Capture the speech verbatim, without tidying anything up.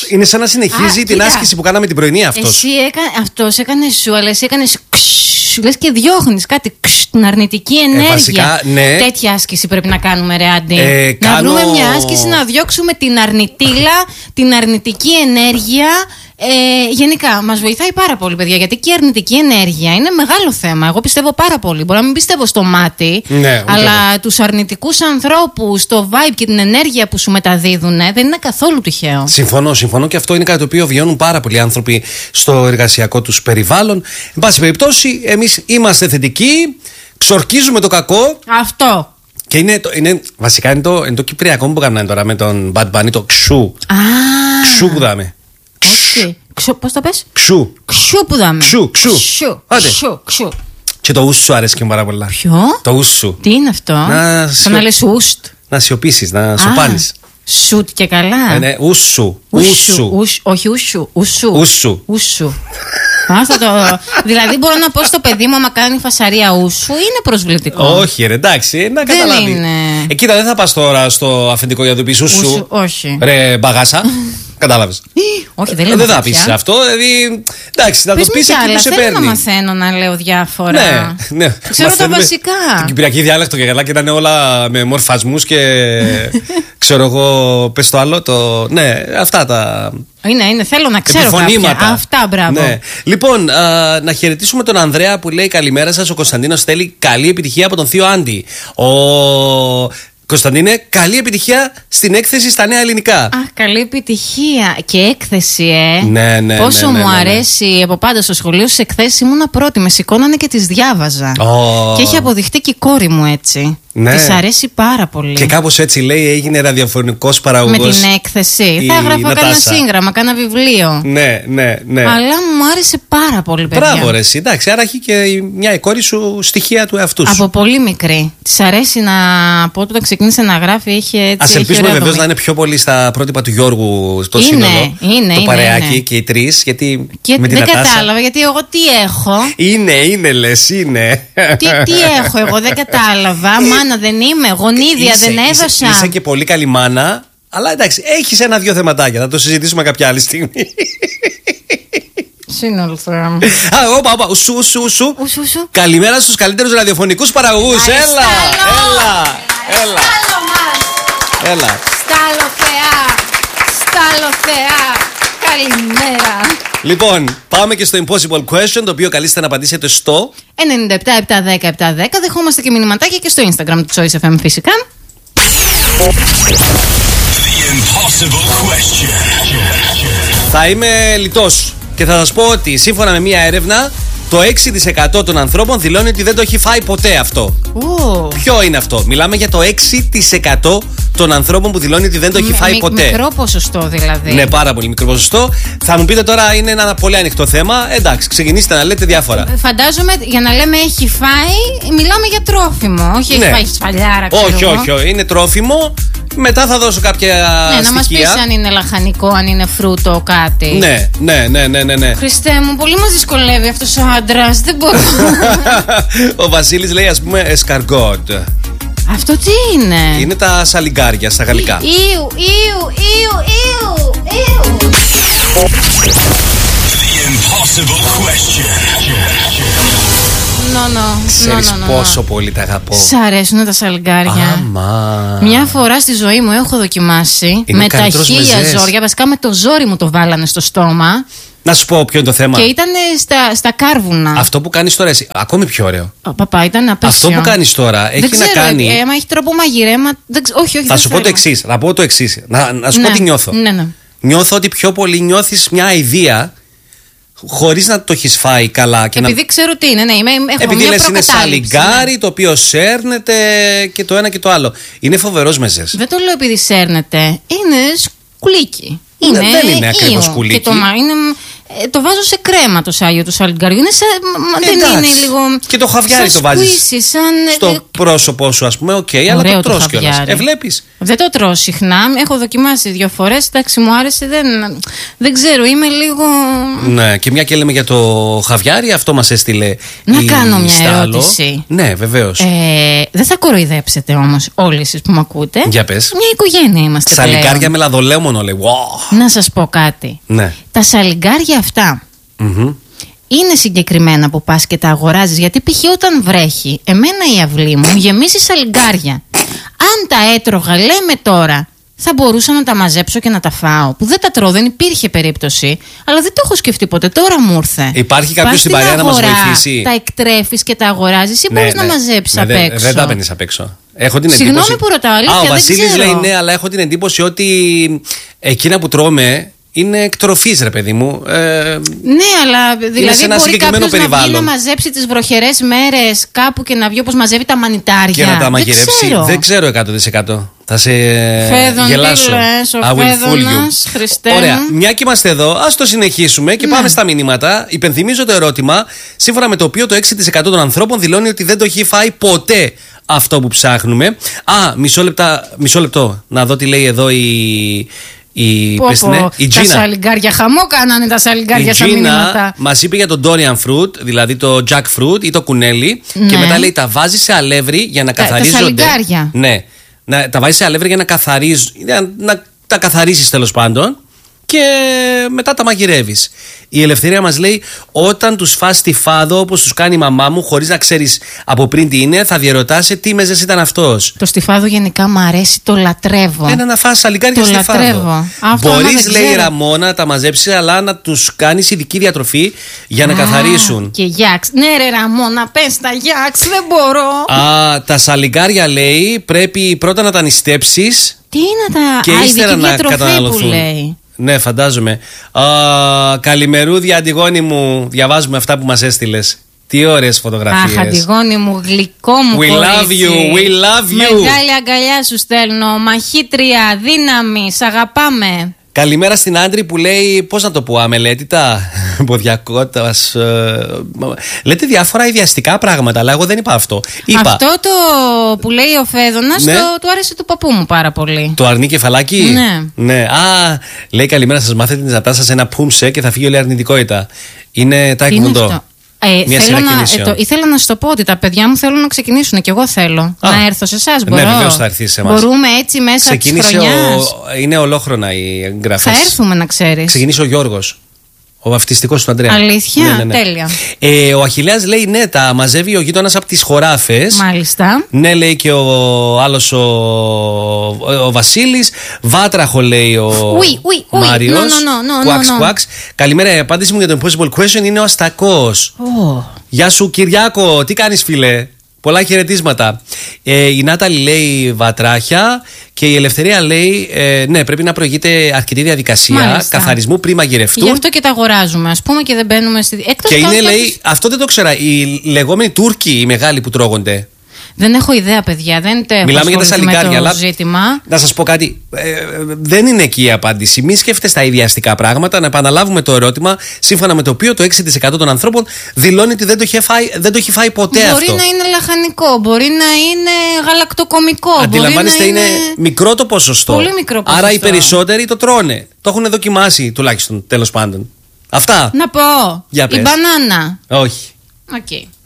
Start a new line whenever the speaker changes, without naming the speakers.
Είναι σαν να συνεχίζει
Α,
την
κοίτα.
άσκηση που κάναμε την πρωινή αυτός.
Εσύ έκα... αυτός έκανε σου, αλλά εσύ έκανες σου λες και διώχνεις κάτι ξ, την αρνητική ενέργεια.
Ε, βασικά, ναι.
Τέτοια άσκηση πρέπει να κάνουμε, ρε Άντι.
Ε,
να
κάνω...
βρούμε μια άσκηση να διώξουμε την αρνητήλα, την αρνητική ενέργεια. Ε, γενικά, μας βοηθάει πάρα πολύ, παιδιά, γιατί και η αρνητική ενέργεια είναι μεγάλο θέμα. Εγώ πιστεύω πάρα πολύ. Μπορώ να μην πιστεύω στο μάτι,
ναι,
αλλά τους αρνητικούς ανθρώπους, το vibe και την ενέργεια που σου μεταδίδουν δεν είναι καθόλου τυχαίο.
Συμφωνώ, συμφωνώ και αυτό είναι κάτι το οποίο βιώνουν πάρα πολλοί άνθρωποι στο εργασιακό τους περιβάλλον. Εν πάση περιπτώσει, εμείς είμαστε θετικοί, ξορκίζουμε το κακό.
Αυτό.
Και είναι, το, είναι βασικά είναι το, είναι το κυπριακό που κάνουμε τώρα με τον Bad Bunny, το ξου.
Α,
Ξου που δάμε.
όχι. Ξου, πώς το πες?
Ξου.
Ξου που δάμε.
Ξου, ξου.
Ξου,
Άντε.
ξου, ξου.
Και το ούσου αρέσει και πάρα πολλά.
Ποιο?
Το ούσου.
Τι είναι αυτό?
Να
Σαν
σιω-
να λες ουστ.
Να σιωπήσεις, να σοπάνεις.
Σουτ και καλά.
Ε, ναι, ούσου.
Ούσου.
Ούσου.
Ουσ- Όχι ούσου. Ούσου.
Ούσου.
Ούσου. Άστα το. Δηλαδή μπορώ να πω στο παιδί μου, άμα κάνει φασαρία ούσου, είναι προσβλητικό.
Όχι, ρε, εντάξει, να
Δεν
καταλάβει.
είναι.
Ε, κοίτα, δεν θα πας τώρα στο αφεντικό για να του πεις ούσου.
Ούσου, όχι.
Ρε, μπαγάσα. Κατάλαβες.
Όχι, δεν
Ε,
λέω.
δεν θα πεις αυτό, δηλαδή. Εντάξει, να το
Πες μου
πεις
κι
εκεί
άλλα.
που σε
Θέλω να
παίρνει.
μαθαίνω να λέω διάφορα.
Ναι, ναι.
Ξέρω τα
Μαθαίνουμε
βασικά.
Την κυπριακή διάλεκτο και καλά και ήταν όλα με μορφασμούς και ξέρω εγώ, πες το άλλο, το. Ναι, αυτά τα.
Είναι, είναι, θέλω να ξέρω
επιφωνήματα.
κάποια. Αυτά, μπράβο.
Ναι. Λοιπόν, α, να χαιρετήσουμε τον Ανδρέα που λέει καλημέρα σας. Ο Κωνσταντίνος θέλει καλή επιτυχία από τον θείο Άντι. Ο Κωνσταντίνε, καλή επιτυχία στην έκθεση στα νέα ελληνικά.
Αχ, καλή επιτυχία. Και έκθεση, ε.
Ναι, ναι,
Πόσο
ναι, ναι,
μου
ναι, ναι.
αρέσει από πάντα στο σχολείο στις εκθέσεις. Ήμουνα πρώτη. Με σηκώνανε και τις διάβαζα.
Oh.
Και έχει αποδειχτεί και η κόρη μου έτσι.
Ναι.
Της αρέσει πάρα πολύ.
Και κάπως έτσι λέει έγινε ραδιοφωνικός παραγωγός.
Με την έκθεση.
η
Θα έγραφα κανένα
Νατάσα.
σύγγραμμα, κάνα βιβλίο.
Ναι, ναι, ναι.
Αλλά μου άρεσε πάρα πολύ, παιδιά.
Μπράβο, ρε, εσύ. Εντάξει, άρα έχει και μια η κόρη σου στοιχεία του εαυτού σου.
Από πολύ μικρή. Της αρέσει να. Από όταν ξεκίνησε να γράφει, είχε έτσι.
Ας
έχει
ελπίσουμε
ωραία
βεβαίως
δομή.
να είναι πιο πολύ στα πρότυπα του Γιώργου το
Είναι,
σύνολο.
είναι,
το
είναι,
παρεάκι
είναι.
και οι τρεις. Γιατί
Και
με την
δεν
Νατάσα-
κατάλαβα, γιατί εγώ τι έχω.
Είναι, είναι, λες, είναι.
τι, τι έχω εγώ, δεν κατάλαβα. Μάνα δεν είμαι, γονίδια
Είσαι-
δεν
είσαι-
έδωσα.
Είσαι και πολύ καλή μάνα. Αλλά εντάξει, έχεις ένα-δυο θεματάκια. Θα το συζητήσουμε κάποια άλλη στιγμή.
Σύνολο, Θεέ μου.
Α, όπα, όπα, ουσου, ουσου, ουσου.
Ουσου, ουσου.
Καλημέρα στους καλύτερους ραδιοφωνικούς παραγωγούς. Έλα, έλα, έλα,
Στάλο μας.
έλα.
Στάλο Θεά. Στάλο Θεά. Καλημέρα.
Λοιπόν, πάμε και στο Impossible Question, το οποίο καλείστε να απαντήσετε στο.
ενενήντα επτά επτά δέκα επτά δέκα. Δεχόμαστε και μηνυματάκια και στο Instagram του Choice εφ εμ φυσικά.
The Impossible Question.
Θα είμαι λιτός και θα σας πω ότι σύμφωνα με μία έρευνα, το έξι τοις εκατό των ανθρώπων δηλώνει ότι δεν το έχει φάει ποτέ αυτό.
Ου.
Ποιο είναι αυτό? Μιλάμε για το έξι τοις εκατό των ανθρώπων που δηλώνει ότι δεν το έχει φάει
Μι-
ποτέ.
Μικρό ποσοστό δηλαδή.
Ναι, πάρα πολύ μικρό ποσοστό. Θα μου πείτε τώρα είναι ένα πολύ ανοιχτό θέμα. Εντάξει, ξεκινήστε να λέτε διάφορα.
Φαντάζομαι για να λέμε έχει φάει, μιλάμε για τρόφιμο. Όχι έχει
Ναι.
φάει σφαλιάρα, ξέρω
Όχι,
εγώ.
όχι, όχι. Είναι τρόφιμο. Μετά θα δώσω κάποια
Ναι, να μας πεις
στοιχεία.
αν είναι λαχανικό, αν είναι φρούτο, κάτι.
Ναι, ναι, ναι, ναι, ναι, ναι.
Χριστέ μου, πολύ μας δυσκολεύει αυτός ο άντρας. Δεν μπορώ.
Ο Βασίλης λέει ας πούμε escargot.
Αυτό τι είναι?
Είναι τα σαλιγκάρια στα γαλλικά.
Ιου, ιου, ιου, ιου, ιου.
The Impossible Question.
Νο, νο,
Ξέρεις
νο, νο, νο.
πόσο πολύ τα αγαπώ.
Σ' αρέσουν τα σαλγκάρια?
Άμα.
Μια φορά στη ζωή μου έχω δοκιμάσει
Είναι
με τα
καλύτερος
χίλια
μεζές.
ζόρια. Βασικά με το ζόρι μου το βάλανε στο στόμα
Να σου πω ποιο είναι το θέμα.
και ήταν στα, στα κάρβουνα.
Αυτό που κάνεις τώρα εσύ, ακόμη πιο ωραίο.
Ο παπά ήταν απέσιο.
Αυτό που κάνεις τώρα έχει
δεν ξέρω,
να κάνει.
Ε, άμα έχει τρόπο μαγειρέμα. Δεν ξε- όχι, όχι.
Θα
δεν
σου πω το
θέλω.
εξής. Θα πω το εξής. Να, να σου
Ναι.
πω τι νιώθω.
Ναι, ναι.
Νιώθω ότι πιο πολύ νιώθεις μια αηδία χωρίς να το έχεις φάει καλά. Και
Επειδή
να...
ξέρω τι είναι, ναι, είμαι, έχω
Επειδή
μια
λες είναι
προκατάληψη,
σαλιγκάρι
ναι.
το οποίο σέρνεται και το ένα και το άλλο. Είναι φοβερός μεζές.
Δεν το λέω επειδή σέρνεται. Είναι σκουλίκι.
Ναι,
Είναι
δεν είναι ακριβώς
ίο.
σκουλίκι.
Και το μα είναι Ε, το βάζω σε κρέμα το σάλιο του σαλιγκάριου. Είναι σαν. Δεν
Εντάξει.
είναι λίγο.
Και το χαβιάρι το βάζεις
σαν.
στο πρόσωπό σου, ας πούμε, οκ, okay, αλλά το τρως κιόλας. Ε, βλέπεις.
Δεν το τρώω συχνά. Έχω δοκιμάσει δύο φορές. Εντάξει, μου άρεσε. Δεν, δεν ξέρω, είμαι λίγο.
Ναι, και μια και λέμε για το χαβιάρι, αυτό μας έστειλε.
Να
η
κάνω μια
Στάλο.
ερώτηση.
Ναι, βεβαίως.
Ε, δεν θα κοροϊδέψετε όμως όλοι εσείς που με ακούτε.
Για πες.
Μια οικογένεια είμαστε.
Σαλιγκάρια με λαδολέμονο, λέει. Wow.
Να σας πω κάτι.
Ναι.
Τα σαλιγκάρια αυτά.
Mm-hmm.
Είναι συγκεκριμένα που πας και τα αγοράζεις. Γιατί π.χ. όταν βρέχει, εμένα η αυλή μου γεμίζει σαλιγκάρια. Αν τα έτρωγα, λέμε τώρα, θα μπορούσα να τα μαζέψω και να τα φάω. Που δεν τα τρώω, δεν υπήρχε περίπτωση. Αλλά δεν το έχω σκεφτεί ποτέ. Τώρα μου ήρθε.
Υπάρχει κάποιος στην παρέα να μας βοηθήσει.
Τα εκτρέφεις και τα αγοράζεις ή
Ναι,
μπορείς
ναι.
να μαζέψεις
Ναι,
απ'
δεν-
έξω.
Δεν τα παίρνεις απ' έξω. Έχω την
Συγγνώμη
εντύπωση.
που ρωτάω, αλήθεια,
Α, ο
δεν
Βασίλης
ξέρω.
λέει ναι, αλλά έχω την εντύπωση ότι εκείνα που τρώμε είναι εκτροφής, ρε παιδί μου. Ε,
Ναι, αλλά δηλαδή
σε ένα
μπορεί
συγκεκριμένο
κάποιος να βγει
περιβάλλον.
να μαζέψει τις βροχερές μέρες κάπου και να βγει όπως μαζεύει τα μανιτάρια.
και να τα
Δεν
μαγειρεύσει.
ξέρω.
Δεν ξέρω εκατό τοις εκατό. Θα σε
Φέδων,
γελάσω.
τι λες, ο
I will fool you.
Φέδωνας, Χριστέ
Ωραία.
μου.
Μια και είμαστε εδώ, ας το συνεχίσουμε και
Ναι.
πάμε στα μηνύματα. Υπενθυμίζω το ερώτημα, σύμφωνα με το οποίο το έξι τοις εκατό των ανθρώπων δηλώνει ότι δεν το έχει φάει ποτέ αυτό που ψάχνουμε. Α, μισό, λεπτά, μισό λεπτό. Να δω τι λέει εδώ η. Η,
Πω,
πες την,
πω,
η
τα
Gina.
σαλιγκάρια χαμό κάνανε τα σαλιγκάρια
Η
στα
Gina
μηνύματα.
μας είπε για το Dorian fruit, δηλαδή το jackfruit ή το κουνέλι.
Ναι.
Και μετά λέει τα βάζει σε αλεύρι για να
Τα- τα
καθαρίζονται.
σαλιγκάρια.
Ναι. Να, τα βάζει σε αλεύρι για να καθαρίζουν. Να, να τα καθαρίσει τέλος πάντων. Και μετά τα μαγειρεύεις. Η Ελευθερία μας λέει: όταν τους φας τη φάδο όπως τους κάνει η μαμά μου, χωρίς να ξέρεις από πριν τι είναι, θα διαρωτάσαι τι μεζες ήταν αυτός.
Το στιφάδο γενικά μου αρέσει, το λατρεύω.
Ένα να φας σαλιγκάρια
Το
στη φάδο.
λατρεύω. Αυτό άμα
Μπορείς,
δεν
λέει η
ξέρω.
Ραμόνα, να τα μαζέψεις, αλλά να τους κάνεις ειδική διατροφή για να
Α,
καθαρίσουν.
Και γιάξ. Ναι, ρε Ραμόνα, πες τα γιάξ, δεν μπορώ.
Α, τα σαλιγκάρια, λέει, πρέπει πρώτα να τα νηστέψεις
Τι είναι τα.
και
Α,
ύστερα
ειδική
να
διατροφή που
καταναλωθούν.
λέει.
Ναι, φαντάζομαι. Α, καλημερούδια, Αντιγόνη μου. Διαβάζουμε αυτά που μας έστειλες. Τι ωραίες φωτογραφίες.
Αχ, Αντιγόνη μου, γλυκό μου
We
κορίτσι.
love you, we love you.
Μεγάλη αγκαλιά σου στέλνω. Μαχήτρια, δύναμη, σ' αγαπάμε.
Καλημέρα στην Άντρη που λέει, πώς να το πω, αμελέτητα, ποδιακότας. Ε, λέτε διάφορα ιδιαστικά πράγματα, αλλά εγώ δεν είπα αυτό. Είπα
Αυτό το που λέει ο Φέδωνας,
Ναι.
το, του άρεσε του παππού μου πάρα πολύ.
το αρνί κεφαλάκι.
Ναι.
Ναι. Α, λέει καλημέρα, σας μάθετε την ζατά σας ένα πουμσε και θα φύγει όλη η αρνητικότητα. Είναι τα
Τι είναι
εκμουντό.
αυτό? Ε,
Μια
θέλω
σειρά
να, ε,
κινήσεων.
το, ήθελα να σου το πω ότι τα παιδιά μου θέλουν να ξεκινήσουν και εγώ θέλω.
Α.
Να έρθω σε εσάς,
Ναι,
μπορώ.
βεβαίως θα έρθεις σε εμάς.
Μπορούμε έτσι μέσα της
Ξεκίνησε
χρονιάς.
ο, είναι ολόχρονα οι εγγραφές.
Θα έρθουμε να ξέρεις.
Ξεκινήσει ο Γιώργος. Ο βαφτιστικός του Αντρέα.
Αλήθεια? Τέλεια.
Ε, ο Αχιλλέας λέει ναι, τα μαζεύει ο γείτονας από τις χωράφες.
Μάλιστα.
Ναι, λέει και ο άλλος ο, ο, ο Βασίλης. Βάτραχο, λέει ο
Ουι, ουι, ουι.
Μάριος.
No, no, no, no,
Κουάξ,
no, no.
κουάξ. Καλημέρα, η απάντηση μου για το Impossible Question είναι ο Αστακός.
Oh.
Γεια σου Κυριάκο, τι κάνεις φίλε? Πολλά χαιρετίσματα. Ε, η Νάταλη λέει βατράχια και η Ελευθερία λέει ε, ναι, πρέπει να προηγείται αρκετή διαδικασία
Μάλιστα.
καθαρισμού πριν
Γι'
μαγειρευτούν.
αυτό και τα αγοράζουμε, ας πούμε, και δεν μπαίνουμε στη. Εκτός
Και
κι αν
είναι,
κάποιος-
λέει, αυτό δεν το ξέρα, οι λεγόμενοι Τούρκοι οι μεγάλοι που τρώγονται.
Δεν έχω ιδέα, παιδιά. Δεν το έχω
Μιλάμε για τα
ασχοληθεί με
σαλιγκάρια,
το
αλλά
ζήτημα.
να σας πω κάτι. Ε, δεν είναι εκεί η απάντηση. Μην σκέφτεστε τα ίδια αστικά πράγματα. Να επαναλάβουμε το ερώτημα, σύμφωνα με το οποίο το έξι τοις εκατό των ανθρώπων δηλώνει ότι δεν το έχει φάει, δεν το έχει φάει ποτέ
Μπορεί
αυτό.
να είναι λαχανικό, μπορεί να είναι γαλακτοκομικό.
Αντιλαμβάνεστε,
μπορεί να
είναι μικρό το ποσοστό.
Πολύ μικρό ποσοστό.
Άρα οι περισσότεροι το τρώνε. Το έχουν δοκιμάσει τουλάχιστον, τέλος πάντων. Αυτά.
Να πω.
Για
Η
πες.
μπανάνα.
Όχι.
Οκ.